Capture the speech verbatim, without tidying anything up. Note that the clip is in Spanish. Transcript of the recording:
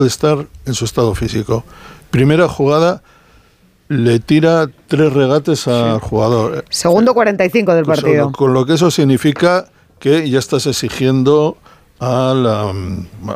de estar en su estado físico. Primera jugada, le tira tres regates al sí. jugador. Segundo cuarenta y cinco del partido. Con, con lo que eso significa que ya estás exigiendo a la,